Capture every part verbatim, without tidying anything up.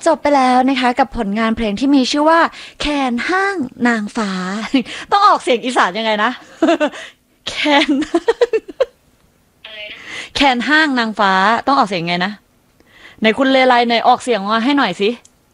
จบไปแล้วนะคะกับผลงานเพลงที่มีชื่อว่าแคนห้างนางฟ้าต้องออกเสียงอีสานยังไงนะแคนแคนห้างนางฟ้าต้องออกเสียงไงนะไหนคุณเลไลไหนออกเสียงมาให้หน่อยสิ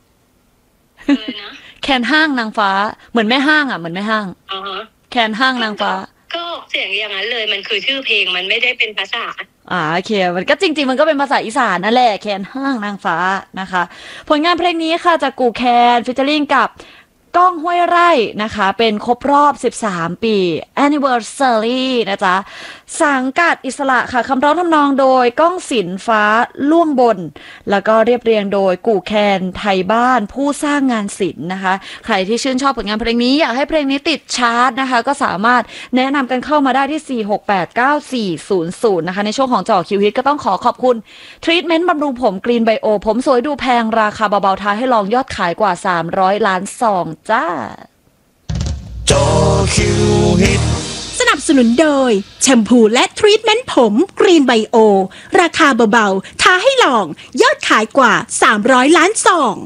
แคนห้างนางฟ้าเหมือนแม่ห้างอ่ะเหมือนแม่ห้างแคนห้างนางฟ้าก็ออกเสียงอย่างนั้นเลยมันคือชื่อเพลงมันไม่ได้เป็นภาษาอ่าโอเคมันก็จริงๆมันก็เป็นภาษาอีสานนั่นแหละแคนห้างนางฟ้านะคะผลงานเพลงนี้ค่ะจากกูแคนฟีเจอริ่งกับก้องห้วยไร่นะคะเป็นครบรอบสิบสามปี anniversary นะจ๊ะสังกัดอิสระค่ะคำร้องทำนองโดยก้องศิลป์ฟ้าล่วงบนแล้วก็เรียบเรียงโดยกูแคนไทยบ้านผู้สร้างงานศิลป์นะคะใครที่ชื่นชอบผลงานเพลงนี้อยากให้เพลงนี้ติดชาร์ตนะคะก็สามารถแนะนำกันเข้ามาได้ที่สี่ หก แปด เก้า สี่ ศูนย์ ศูนย์นะคะในช่วงของเจาะคิวฮิตก็ต้องขอขอบคุณทรีทเมนต์บำรุงผมกรีนไบโอผมสวยดูแพงราคาเบาๆท้าให้ลองยอดขายกว่าสามร้อยล้านซองจ้าเจาะคิวฮิตสนับสนุนโดยแชมพูและทรีทเมนต์ผมกรีนไบโอราคาเบาๆท้าให้ลองยอดขายกว่าสามร้อยล้านซอง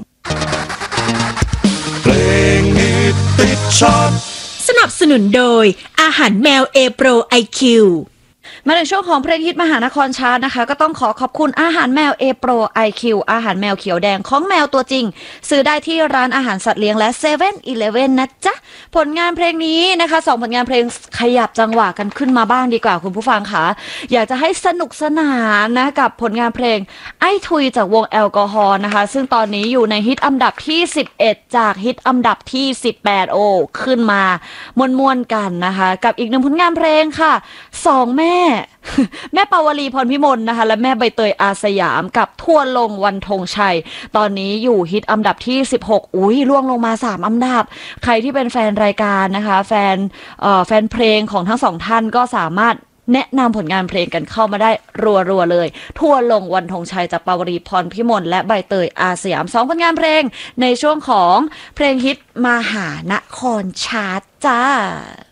เพลงฮิตติดชาร์ตสนับสนุนโดยอาหารแมวเอโปรไอคิวมาในช่วงของเพลงฮิตมหานครชาร์ตนะคะก็ต้องขอขอบคุณอาหารแมว A Pro ไอ คิว อาหารแมวเขียวแดงของแมวตัวจริงซื้อได้ที่ร้านอาหารสัตว์เลี้ยงและ เซเว่น อีเลฟเว่น นะจ๊ะผลงานเพลงนี้นะคะสองผลงานเพลงขยับจังหวะกันขึ้นมาบ้างดีกว่าคุณผู้ฟังค่ะอยากจะให้สนุกสนานนะกับผลงานเพลงไอ้ทุยจากวงแอลกอฮอล์นะคะซึ่งตอนนี้อยู่ในฮิตอันดับที่สิบเอ็ดจากฮิตอันดับที่สิบแปดโอ้ขึ้นมามวนๆกันนะคะกับอีกหนึ่งผลงานเพลงค่ะสองแม่แม่ปาวลีพรพิมลนะคะและแม่ใบเตยอาสยามกับทั่วลงวันธงชัยตอนนี้อยู่ฮิตอันดับที่สิบหกอุ้ยล่วงลงมาสามอันดับใครที่เป็นแฟนรายการนะคะแฟนเอ่อแฟนเพลงของทั้งสองท่านก็สามารถแนะนำผลงานเพลงกันเข้ามาได้รัวๆเลยทั่วลงวันธงชัยจากปาวลีพรพิมลและใบเตยอาสยามสองผลงานเพลงในช่วงของเพลงฮิตมหานครชาร์ตจ้า